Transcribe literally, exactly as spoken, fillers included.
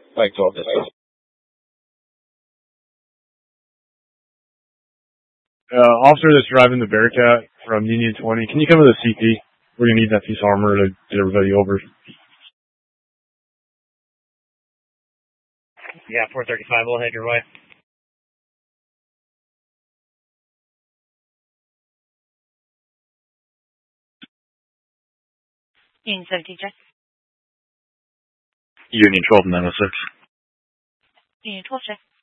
Mike twelve, yes. Uh, officer that's driving the Bearcat from Union twenty, can you come to the C P? We're going to need that piece of armor to get everybody over. Yeah, four thirty-five, we'll head your way. Union seventeen, check. Union twelve, nine oh six. Union twelve, check.